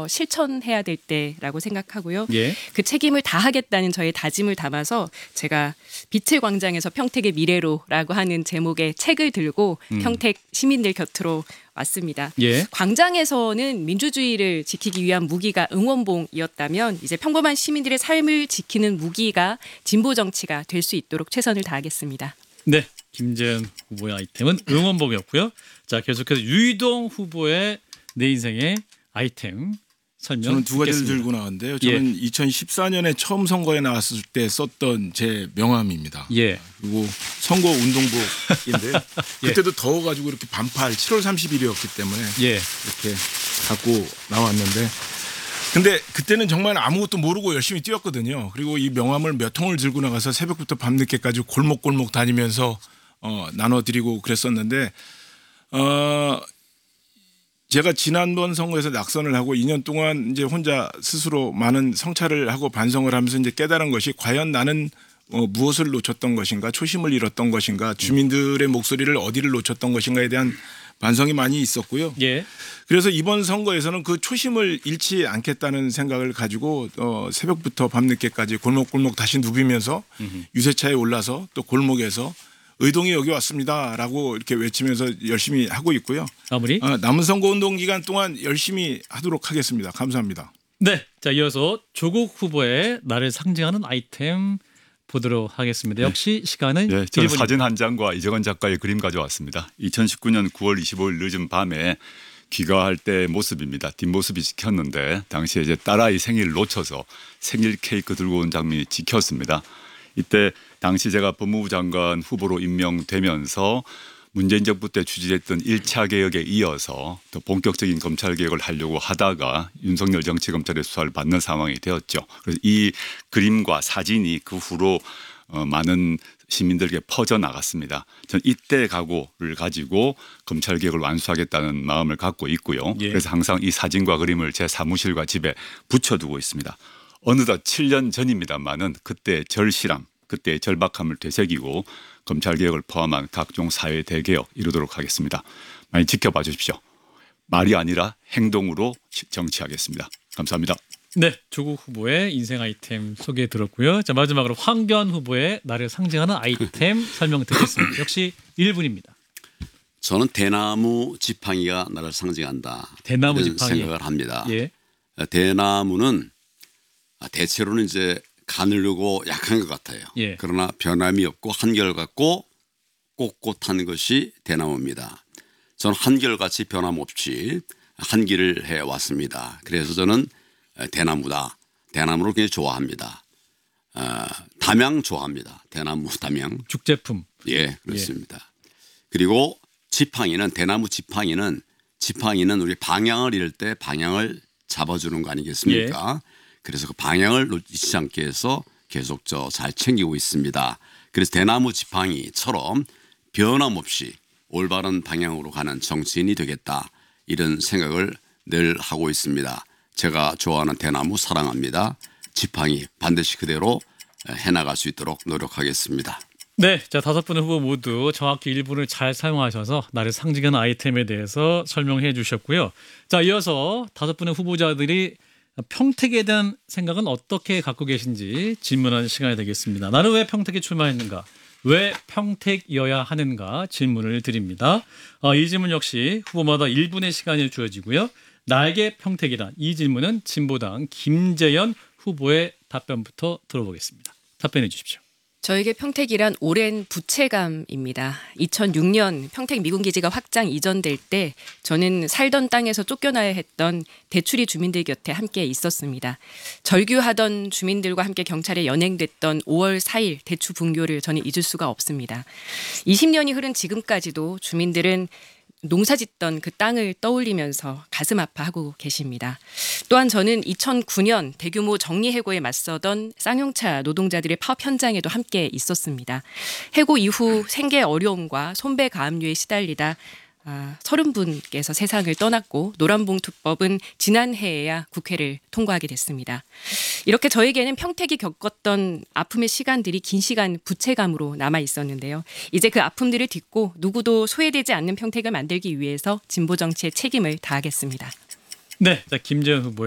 실천해야 될 때라고 생각하고요. 예. 그 책임을 다하겠다는 저의 다짐을 담아서 제가 빛의 광장에서 평택의 미래로라고 하는 제목의 책을 들고 평택 시민들 곁으로 왔습니다. 예. 광장에서는 민주주의를 지키기 위한 무기가 응원봉이었다면 이제 평범한 시민들의 삶을 지키는 무기가 진보 정치가 될 수 있도록 최선을 다하겠습니다. 네, 김재현 후보의 아이템은 응원봉이었고요. 자, 계속해서 유이동 후보의 내 인생의 아이템 설명 저는 두 가지를 듣겠습니다. 들고 나왔는데요. 저는 2014년에 처음 선거에 나왔을 때 썼던 제 명함입니다. 예. 그리고 선거 운동복인데 그때도 더워가지고 이렇게 반팔 7월 30일이었기 때문에 예. 이렇게 갖고 나왔는데 근데 그때는 정말 아무것도 모르고 열심히 뛰었거든요. 그리고 이 명함을 몇 통을 들고 나가서 새벽부터 밤늦게까지 골목골목 다니면서 나눠드리고 그랬었는데 제가 지난번 선거에서 낙선을 하고 2년 동안 이제 혼자 스스로 많은 성찰을 하고 반성을 하면서 이제 깨달은 것이 과연 나는 무엇을 놓쳤던 것인가, 초심을 잃었던 것인가, 주민들의 목소리를 어디를 놓쳤던 것인가에 대한 반성이 많이 있었고요. 예. 그래서 이번 선거에서는 그 초심을 잃지 않겠다는 생각을 가지고 새벽부터 밤늦게까지 골목골목 다시 누비면서 유세차에 올라서 또 골목에서 의동이 여기 왔습니다라고 이렇게 외치면서 열심히 하고 있고요. 마무리. 남은 선거운동 기간 동안 열심히 하도록 하겠습니다. 감사합니다. 네, 자 이어서 조국 후보의 나를 상징하는 아이템 보도록 하겠습니다. 역시 시간은 네, 저는 1분입니다. 사진 한 장과 이정원 작가의 그림 가져왔습니다. 2019년 9월 25일 늦은 밤에 귀가할 때 모습입니다. 뒷모습이 찍혔는데 당시에 이제 딸아이 생일을 놓쳐서 생일 케이크 들고 온 장면이 찍혔습니다. 이때 당시 제가 법무부 장관 후보로 임명되면서 문재인 정부 때 추진했던 1차 개혁에 이어서 더 본격적인 검찰 개혁을 하려고 하다가 윤석열 정치검찰의 수사를 받는 상황이 되었죠. 그래서 이 그림과 사진이 그 후로 많은 시민들에게 퍼져나갔습니다. 저는 이때 각오를 가지고 검찰 개혁을 완수하겠다는 마음을 갖고 있고요. 예. 그래서 항상 이 사진과 그림을 제 사무실과 집에 붙여두고 있습니다. 어느덧 7년 전입니다만은 그때 절실함, 그때의 절박함을 되새기고 검찰개혁을 포함한 각종 사회 대개혁 이루도록 하겠습니다. 많이 지켜봐 주십시오. 말이 아니라 행동으로 정치하겠습니다. 감사합니다. 네, 조국 후보의 인생 아이템 소개 들었고요. 자 마지막으로 황교안 후보의 나를 상징하는 아이템 설명 듣겠습니다. 역시 1분입니다. 저는 대나무 지팡이가 나를 상징한다. 대나무 이런 지팡이. 생각을 합니다. 예. 대나무는 대체로는 이제 가늘고 약한 것 같아요. 예. 그러나 변함이 없고 한결같고 꼿꼿한 것이 대나무입니다. 저는 한결같이 변함없이 한 길을 해왔습니다. 그래서 저는 대나무다. 대나무를 굉장히 좋아합니다. 담양 좋아합니다. 대나무 담양. 죽제품. 예, 그렇습니다. 그리고 지팡이는 대나무 지팡이는 우리 방향을 잃을 때 방향을 잡아주는 거 아니겠습니까? 그래서 그 방향을 놓치지 않게 해서 계속 잘 챙기고 있습니다. 그래서 대나무 지팡이처럼 변함없이 올바른 방향으로 가는 정치인이 되겠다. 이런 생각을 늘 하고 있습니다. 제가 좋아하는 대나무 사랑합니다. 지팡이 반드시 그대로 해나갈 수 있도록 노력하겠습니다. 네, 자 5분의 후보 모두 정확히 1분을 잘 사용하셔서 나를 상징하는 아이템에 대해서 설명해 주셨고요. 자 이어서 5분의 후보자들이 평택에 대한 생각은 어떻게 갖고 계신지 질문하는 시간이 되겠습니다. 나는 왜 평택에 출마했는가? 왜 평택이어야 하는가? 질문을 드립니다. 이 질문 역시 후보마다 1분의 시간이 주어지고요. 나에게 평택이란 이 질문은 진보당 김재현 후보의 답변부터 들어보겠습니다. 답변해 주십시오. 저에게 평택이란 오랜 부채감입니다. 2006년 평택 미군기지가 확장 이전될 때 저는 살던 땅에서 쫓겨나야 했던 대추리 주민들 곁에 함께 있었습니다. 절규하던 주민들과 함께 경찰에 연행됐던 5월 4일 대추 분교를 저는 잊을 수가 없습니다. 20년이 흐른 지금까지도 주민들은 농사짓던 그 땅을 떠올리면서 가슴 아파하고 계십니다. 또한 저는 2009년 대규모 정리해고에 맞서던 쌍용차 노동자들의 파업 현장에도 함께 있었습니다. 해고 이후 생계 어려움과 손배 가압류에 시달리다 30분께서 세상을 떠났고 노란봉투법은 지난해에야 국회를 통과하게 됐습니다. 이렇게 저에게는 평택이 겪었던 아픔의 시간들이 긴 시간 부채감으로 남아 있었는데요. 이제 그 아픔들을 딛고 누구도 소외되지 않는 평택을 만들기 위해서 진보 정치의 책임을 다하겠습니다. 네, 자 김재현 후보.